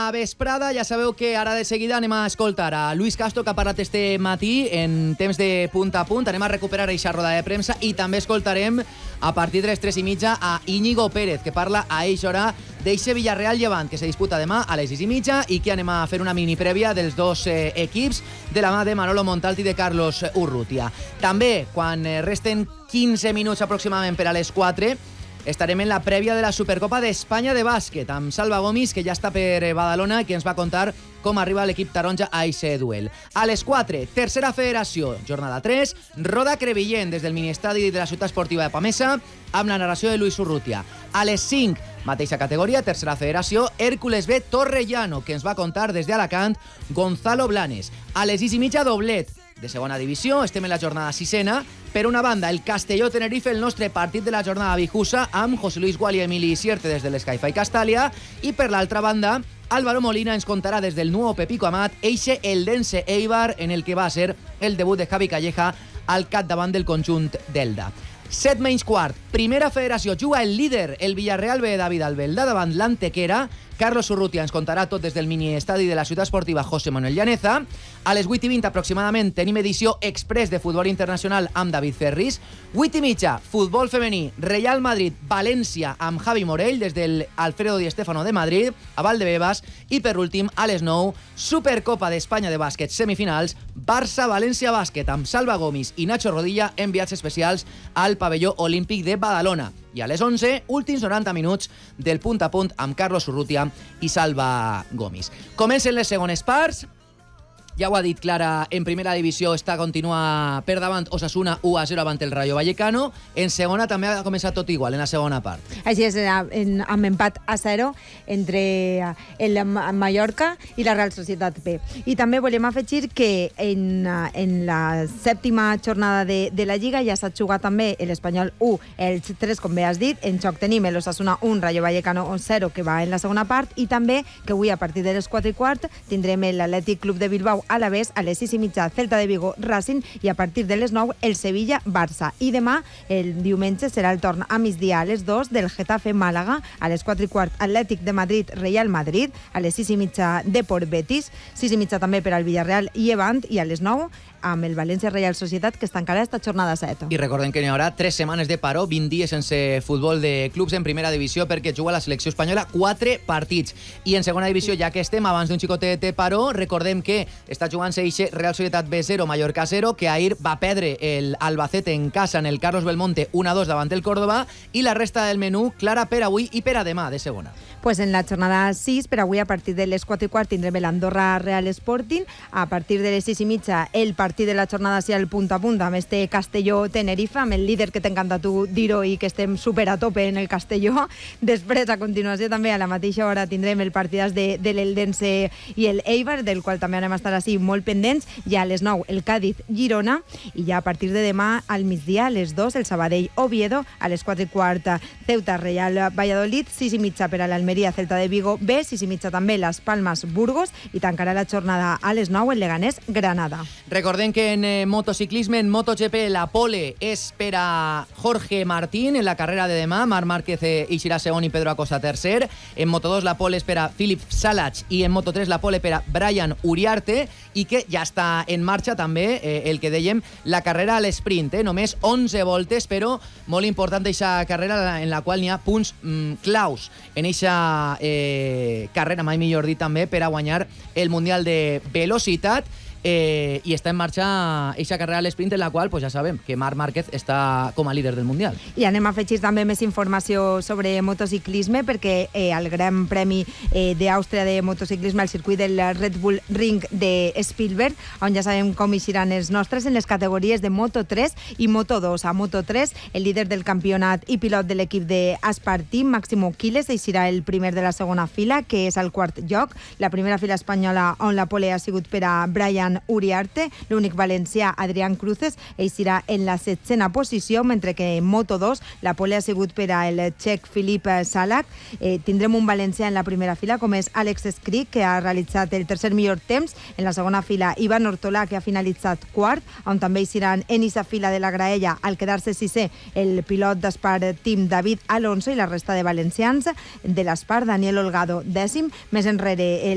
la vesprada. Ja sabeu que ara de seguida anem a escoltar a Luis Castro, que ha parlat este matí en temps de punt a punt. Anem a recuperar eixa roda de premsa i també escoltarem a partir de les 3:30 a Íñigo Pérez, que parla a eixa hora d'eixe Villarreal Llevant, que se disputa demà a les 6:30 i que anem a fer una mini prèvia dels dos equips de la mà de Manolo Montalti i de Carlos Urrutia. També, quan resten 15 minuts aproximadament per a les 4, estarem en la prèvia de la Supercopa d'Espanya de bàsquet amb Salva Gomis, que ja està per Badalona i que ens va contar com arriba l'equip taronja a aquest duel. A les 4, tercera federació, jornada 3, roda Crevillent des del miniestadi de la ciutat esportiva de Pamesa amb la narració de Luis Urrutia. A les 5, mateixa categoria, tercera federació, Hércules B Torrellano, que ens va contar des d'Alacant Gonzalo Blanes. A les 6:30, doblet de segona divisió, estem en la jornada 6ena. Per una banda, el Castelló-Tenerife, el nostre partit de la jornada vijusa, amb José Luis Gual i Emili Sierte des de l'Escaifa i Castàlia, i per l'altra banda, Álvaro Molina ens contarà des del nuevo Pepico Amat eixe Eldense Eibar, en el que va ser el debut de Javi Calleja al capdavant del conjunt d'Elda. 7:15, primera federació, juga el líder, el Villarreal B de David Albelda, davant l'Antequera. Carlos Urrutia ens contarà tot des del miniestadi de la ciutat esportiva José Manuel Llaneza. A les 8:20 aproximadament tenim edició express de futbol internacional amb David Ferris. 8:30, futbol femení, Real Madrid, València amb Javi Morell des del Alfredo Di Stéfano de Madrid a Valdebebas. I per últim, a les 9, Supercopa d'Espanya de bàsquet semifinals, Barça-València Bàsquet amb Salva Gomis i Nacho Rodilla, enviats especials al pavelló olímpic de Badalona. I a les 11, últims 90 minuts del punt a punt amb Carlos Urrutia i Salva Gomis. Comencen les segones parts. Ja ho ha dit Clara, en primera divisió continua per davant Osasuna 1-0 avant el Rayo Vallecano. En segona també ha començat tot igual, en la segona part. Així és, amb empat a 0 entre el Mallorca i la Real Societat B. I també volem afegir que en la sèptima jornada de la Lliga ja s'ha jugat també l'Espanyol 1, el 3, com bé has dit. En joc tenim l'Osasuna 1, Rayo Vallecano 0, que va en la segona part, i també que avui a partir de les 4:15 tindrem l'Atlètic Club de Bilbao a la vez, a les 6:30 Celta de Vigo Racing i a partir de les 9 el Sevilla Barça. I demà, el diumenge, serà el torn a migdia a les 2 del Getafe Màlaga, a les 4:15 Atlètic de Madrid Real Madrid, a les 6:30 Depor Betis, 6:30 també per al Villarreal Llevant i a les 9 amb el València Real Societat, que es tancarà esta jornada 7. I recordem que n'hi haurà 3 setmanes de paró, 20 dies sense futbol de clubs en primera divisió, perquè juga la selecció espanyola 4 partits. I en segona divisió, ja que estem abans d'un xicotet de paró, recordem que està jugant-se eixe Real Societat B0, Mallorca 0, que ahir va perdre el Albacete en casa en el Carlos Belmonte 1-2 davant el Córdoba, i la resta del menú clara per avui i per a demà de segona. Pues en la jornada 6, per avui a partir de les 4:15 tindrem l'Andorra Real Sporting, a partir de les 6:30 el partit de la jornada 6 al punt a punt amb este Castelló-Tenerife, amb el líder, que t'encanta tu dir-ho, i que estem super a tope en el Castelló. Després, a continuació, també a la mateixa hora tindrem el partidàs de l'Eldense i el Eibar, del qual també anem a estar així molt pendents. Ja a les 9 el Cádiz-Girona, i ja a partir de demà al migdia a les 2 el Sabadell-Oviedo, a les 4:15 Ceuta-Real Valladolid, 6:30 per a l'Almeria Celta de Vigo B, 6:30 també Las Palmas-Burgos, i tancarà la jornada a les 9 el Leganés-Granada. Recordem que en motociclisme, en MotoGP, la pole és per a Jorge Martín en la carrera de demà. Marc Márquez eixirà segon i Pedro Acosta tercer. En Moto2 la pole és per a Filip Salas i en Moto3 la pole per a Brian Uriarte, i que ja està en marxa també el que dèiem, la carrera a l'esprint. Només 11 voltes, però molt important aquesta carrera en la qual n'hi ha punts claus en aquesta carrera, mai millor dit, també per a guanyar el Mundial de Velocitat. I està en marxa aquesta carrera a l'esprint, en la qual ja sabem que Marc Márquez està com a líder del Mundial. I anem a afegir també més informació sobre motociclisme, perquè el Gran Premi d'Àustria de motociclisme al circuit del Red Bull Ring de Spielberg, on ja sabem com eixiran els nostres en les categories de Moto3 i Moto2. A Moto3, el líder del campionat i pilot de l'equip d'Aspar Team, Máximo Quiles, eixirà el primer de la segona fila, que és al quart lloc. La primera fila espanyola, on la pole ha sigut per a Brian Uriarte. L'únic valencià, Adrián Cruces, eixirà en la 7ª posició, mentre que en Moto2 la pole ha sigut per a el txec Filip Salak. Tindrem un valencià en la primera fila, com és Àlex Escric, que ha realitzat el tercer millor temps. En la segona fila, Ivan Ortolà, que ha finalitzat quart, on també eixiran en aquesta fila de la graella, al quedar-se sisè, el pilot d'Aspar Team David Alonso, i la resta de valencians de l'Aspar, Daniel Olgado, 10º. Més enrere,